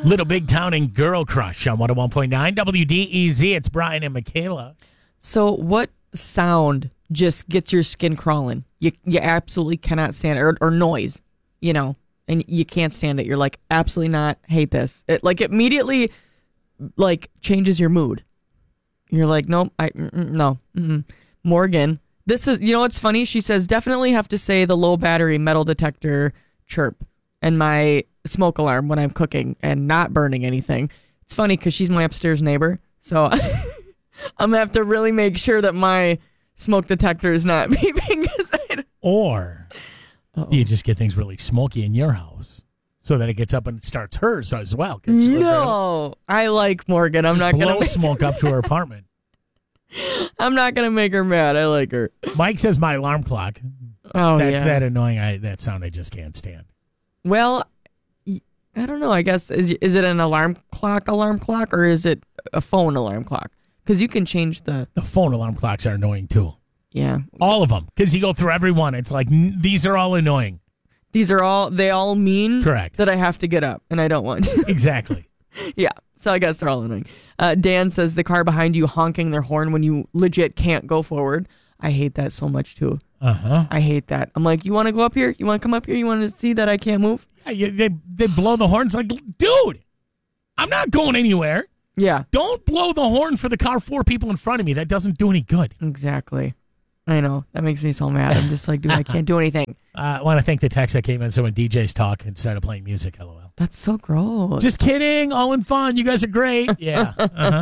Little Big Town and Girl Crush on 101.9 WDEZ. It's Brian and Michaela. So what sound just gets your skin crawling? You absolutely cannot stand it. Or noise, and you can't stand it. You're like, absolutely not, hate this. It immediately changes your mood. You're like, nope, no. Morgan, this is, what's funny? She says, definitely have to say the low battery metal detector chirp and my smoke alarm when I'm cooking and not burning anything. It's funny because she's my upstairs neighbor, so I'm gonna have to really make sure that my smoke detector is not beeping. Or do you just get things really smoky in your house so that it gets up and it starts hers as well? No, I like Morgan. I'm not gonna blow smoke up to her apartment. I'm not gonna make her mad. I like her. Mike says my alarm clock. Oh, that's yeah. that annoying. That sound I just can't stand. Well, I don't know. I guess is it an alarm clock, or is it a phone alarm clock? Because you can change the phone alarm clocks are annoying too. Yeah, all of them. Because you go through every one. It's like these are all annoying. They all mean correct that I have to get up, and I don't want to. Exactly. Yeah. So I guess they're all annoying. Dan says the car behind you honking their horn when you legit can't go forward. I hate that so much too. I hate that. I'm like, you want to go up here? You want to come up here? You want to see that I can't move? Yeah, they blow the horns like, dude, I'm not going anywhere. Yeah. Don't blow the horn for the car 4 people in front of me. That doesn't do any good. Exactly. I know. That makes me so mad. I'm just like, dude, I can't do anything. I want to thank the text that came in. So when DJs talk and started playing music, LOL. That's so gross. Just kidding. All in fun. You guys are great. Yeah.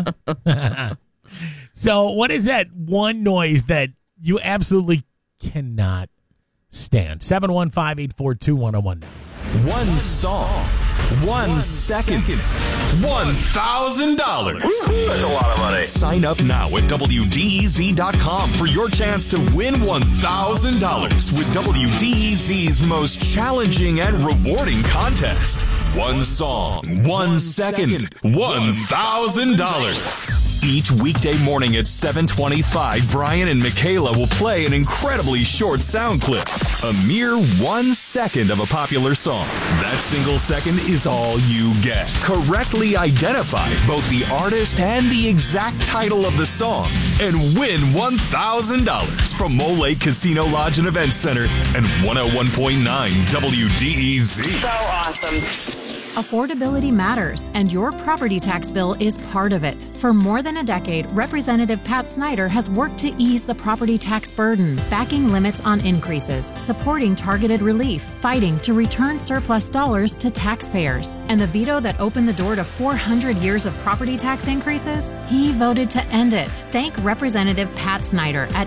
So what is that one noise that you absolutely cannot stand? 715-842-1019. One song, 1 second, $1,000. That's a lot of money. Sign up now at WDEZ.com for your chance to win $1,000 with WDEZ's most challenging and rewarding contest. One song, 1 second, $1,000. Each weekday morning at 7:25, Brian and Michaela will play an incredibly short sound clip. A mere 1 second of a popular song. That single second is all you get. Correctly identify both the artist and the exact title of the song and win $1,000 from Mole Lake Casino Lodge and Events Center and 101.9 WDEZ. So awesome. Affordability matters, and your property tax bill is part of it. For more than a decade, Representative Pat Snyder has worked to ease the property tax burden, backing limits on increases, supporting targeted relief, fighting to return surplus dollars to taxpayers. And the veto that opened the door to 400 years of property tax increases, he voted to end it. Thank Representative Pat Snyder at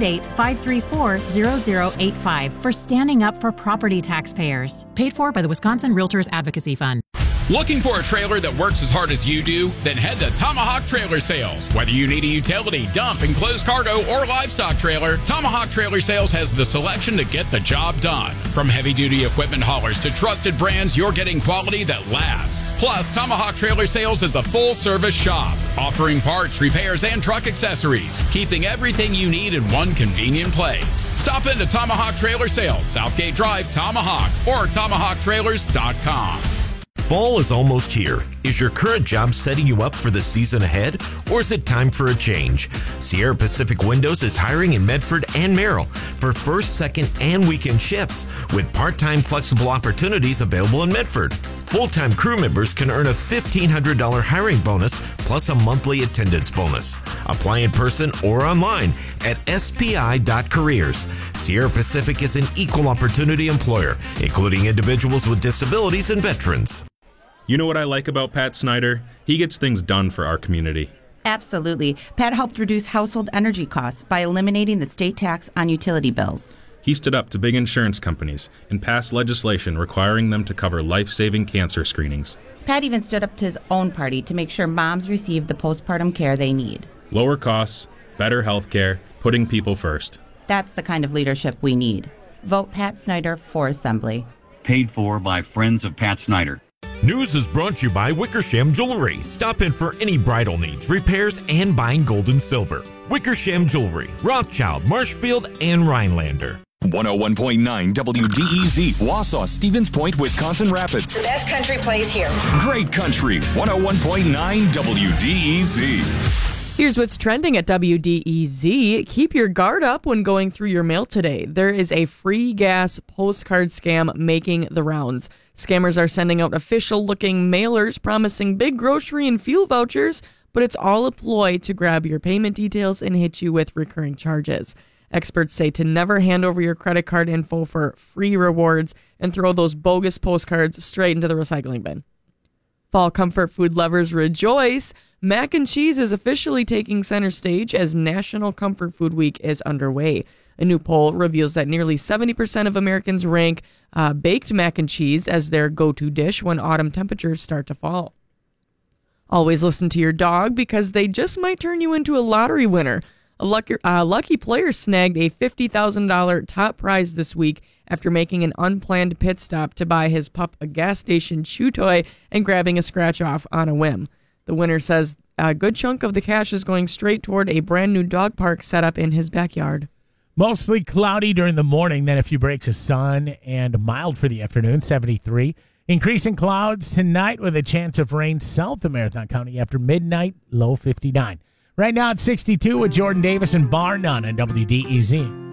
888-534-0085 for standing up for property taxpayers. Paid for by the Wisconsin Realtors Advocacy Fund. Looking for a trailer that works as hard as you do? Then head to Tomahawk Trailer Sales. Whether you need a utility, dump, enclosed cargo, or livestock trailer, Tomahawk Trailer Sales has the selection to get the job done. From heavy-duty equipment haulers to trusted brands, you're getting quality that lasts. Plus, Tomahawk Trailer Sales is a full-service shop, offering parts, repairs, and truck accessories, keeping everything you need in one convenient place. Stop into Tomahawk Trailer Sales, Southgate Drive, Tomahawk, or TomahawkTrailers.com. Fall is almost here. Is your current job setting you up for the season ahead, or is it time for a change? Sierra Pacific Windows is hiring in Medford and Merrill for first, second, and weekend shifts with part-time flexible opportunities available in Medford. Full-time crew members can earn a $1,500 hiring bonus plus a monthly attendance bonus. Apply in person or online at spi.careers. Sierra Pacific is an equal opportunity employer, including individuals with disabilities and veterans. You know what I like about Pat Snyder? He gets things done for our community. Absolutely. Pat helped reduce household energy costs by eliminating the state tax on utility bills. He stood up to big insurance companies and passed legislation requiring them to cover life-saving cancer screenings. Pat even stood up to his own party to make sure moms receive the postpartum care they need. Lower costs, better health care, putting people first. That's the kind of leadership we need. Vote Pat Snyder for Assembly. Paid for by Friends of Pat Snyder. News is brought to you by Wickersham Jewelry. Stop in for any bridal needs, repairs, and buying gold and silver. Wickersham Jewelry, Rothschild, Marshfield, and Rhinelander. 101.9 WDEZ, Wausau, Stevens Point, Wisconsin Rapids. The best country plays here. Great Country, 101.9 WDEZ. Here's what's trending at WDEZ. Keep your guard up when going through your mail today. There is a free gas postcard scam making the rounds. Scammers are sending out official-looking mailers promising big grocery and fuel vouchers, but it's all a ploy to grab your payment details and hit you with recurring charges. Experts say to never hand over your credit card info for free rewards and throw those bogus postcards straight into the recycling bin. Fall comfort food lovers rejoice. Mac and cheese is officially taking center stage as National Comfort Food Week is underway. A new poll reveals that nearly 70% of Americans rank baked mac and cheese as their go-to dish when autumn temperatures start to fall. Always listen to your dog because they just might turn you into a lottery winner. A lucky player snagged a $50,000 top prize this week after making an unplanned pit stop to buy his pup a gas station chew toy and grabbing a scratch-off on a whim. The winner says a good chunk of the cash is going straight toward a brand new dog park set up in his backyard. Mostly cloudy during the morning, then a few breaks of sun and mild for the afternoon, 73. Increasing clouds tonight with a chance of rain south of Marathon County after midnight, low 59. Right now it's 62 with Jordan Davis and Bar None on WDEZ.